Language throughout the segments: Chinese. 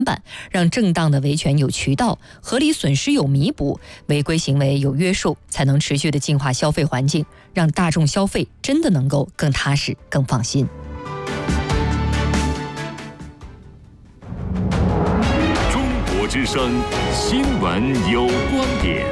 板，让正当的维权有渠道，合理损失有弥补，违规行为有约束，才能持续的净化消费环境，让大众消费真的能够更踏实、更放心。 中国之声新闻有观点。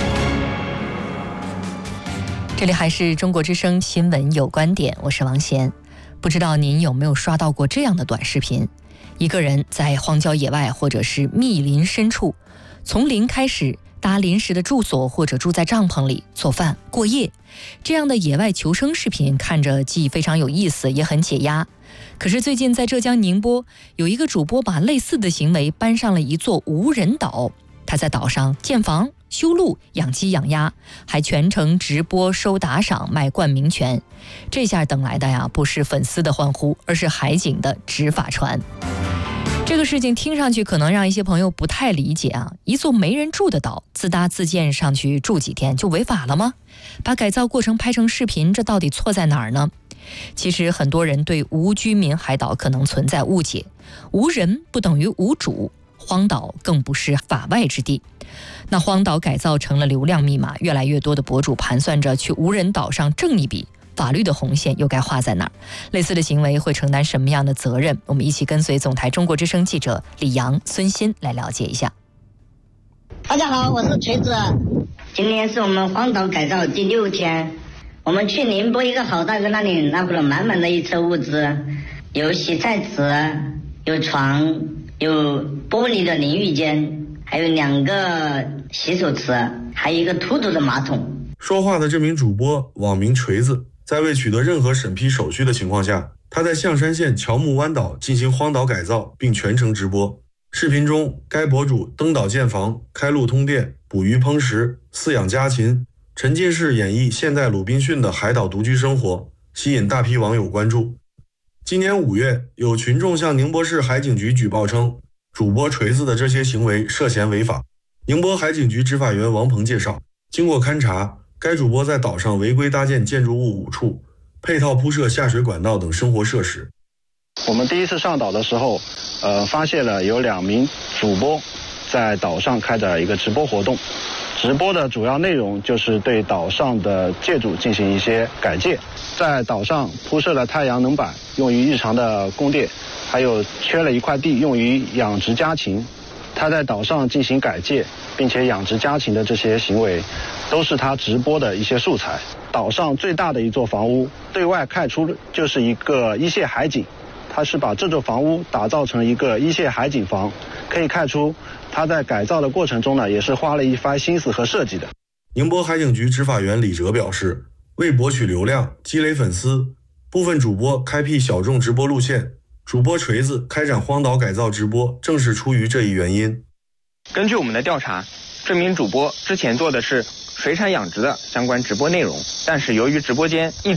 这里还是中国之声新闻有观点，我是王贤。不知道您有没有刷到过这样的短视频？一个人在荒郊野外或者是密林深处，从零开始搭临时的住所，或者住在帐篷里做饭过夜，这样的野外求生视频看着既非常有意思，也很解压。可是最近在浙江宁波，有一个主播把类似的行为搬上了一座无人岛，他在岛上建房、修路、养鸡养鸭，还全程直播收打赏、卖冠名权。这下等来的呀，不是粉丝的欢呼，而是海警的执法船。这个事情听上去可能让一些朋友不太理解啊，一座没人住的岛，自搭自建上去住几天就违法了吗？把改造过程拍成视频，这到底错在哪儿呢？其实很多人对无居民海岛可能存在误解，无人不等于无主，荒岛更不是法外之地。那荒岛改造成了流量密码，越来越多的博主盘算着去无人岛上挣一笔，法律的红线又该画在哪儿？类似的行为会承担什么样的责任？我们一起跟随总台中国之声记者李阳、孙鑫来了解一下。 大家好，我是锤子。今天是我们荒岛改造第6天，我们去宁波一个好大哥那里拿回了满满的一车物资，有洗菜池，有床，有玻璃的淋浴间，还有2个洗手池，还有一个凸的马桶。 说话的这名主播网名锤子，在未取得任何审批手续的情况下，他在象山县乔木湾岛进行荒岛改造，并全程直播。视频中，该博主登岛建房、开路通电、捕鱼烹食、饲养家禽，沉浸式演绎现代鲁滨逊的海岛独居生活，吸引大批网友关注。今年5月，有群众向宁波市海警局举报称，主播锤子的这些行为涉嫌违法。宁波海警局执法员王鹏介绍，经过勘查，该主播在岛上违规搭建建筑物5处，配套铺设下水管道等生活设施。 我们第一次上岛的时候，发现了有2名主播在岛上开的一个直播活动。直播的主要内容就是对岛上的建筑进行一些改建，在岛上铺设了太阳能板，用于日常的供电，还有缺了一块地用于养殖家禽。他在岛上进行改建并且养殖家禽的这些行为，都是他直播的一些素材。岛上最大的一座房屋，对外看出就是一个一线海警，他是把这座房屋打造成一个一线海警房，可以看出他在改造的过程中呢，也是花了一番心思和设计的。 宁波海警局执法员李哲表示，为博取流量、积累粉丝，部分主播开辟小众直播路线，主播锤子开展荒岛改造直播，正是出于这一原因。 根据我们的调查，这名主播之前做的是水产养殖的相关直播内容，但是由于直播间一